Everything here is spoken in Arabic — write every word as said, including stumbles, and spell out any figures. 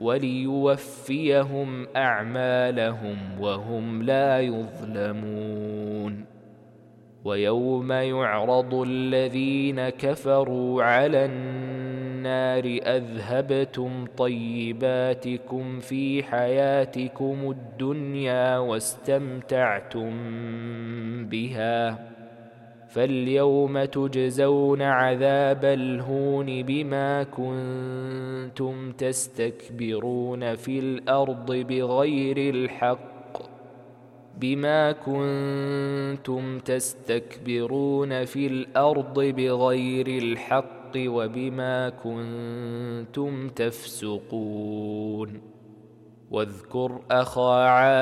وليوفيهم أعمالهم وهم لا يظلمون. ويوم يعرض الذين كفروا على النار أذهبتم طيباتكم في حياتكم الدنيا واستمتعتم بها فاليوم تجزون عذاب الهون بما كنتم تستكبرون في الأرض بغير الحق بما كنتم تستكبرون في الأرض بغير الحق وبما كنتم تفسقون. واذكر أخا عاد